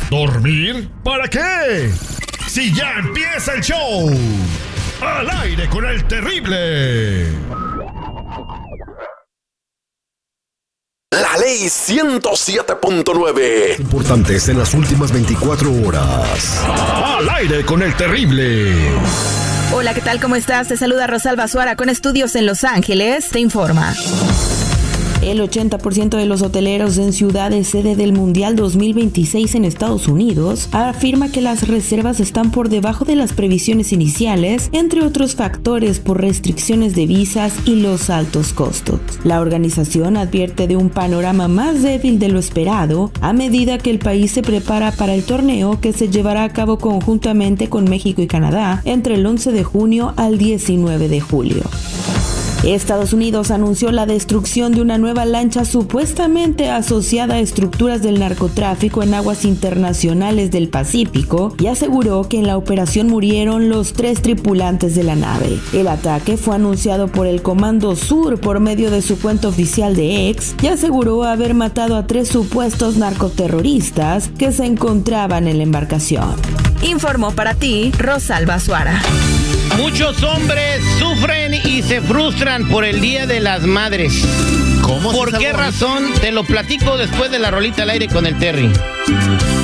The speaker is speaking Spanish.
¿Dormir? ¿Para qué? Si ya empieza el show. Al aire con el terrible. La ley 107.9. Importantes en las últimas 24 horas. Al aire con el terrible. Hola, ¿qué tal? ¿Cómo estás? Te saluda Rosalba Suara con estudios en Los Ángeles. Te informa. El 80% de los hoteleros en ciudades sede del Mundial 2026 en Estados Unidos afirma que las reservas están por debajo de las previsiones iniciales, entre otros factores por restricciones de visas y los altos costos. La organización advierte de un panorama más débil de lo esperado a medida que el país se prepara para el torneo que se llevará a cabo conjuntamente con México y Canadá entre el 11 de junio al 19 de julio. Estados Unidos anunció la destrucción de una nueva lancha supuestamente asociada a estructuras del narcotráfico en aguas internacionales del Pacífico y aseguró que en la operación murieron los 3 tripulantes de la nave. El ataque fue anunciado por el Comando Sur por medio de su cuenta oficial de X y aseguró haber matado a 3 supuestos narcoterroristas que se encontraban en la embarcación. Informó para ti Rosalba Suara. Muchos hombres sufren y se frustran por el Día de las Madres. ¿Cómo? ¿Por qué razón? Te lo platico después de la rolita al aire con el Terry.